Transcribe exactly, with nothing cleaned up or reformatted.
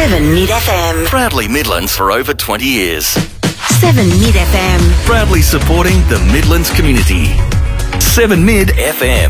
seven Mid F M. Proudly Midlands for over twenty years. seven Mid F M. Proudly supporting the Midlands community. seven Mid F M.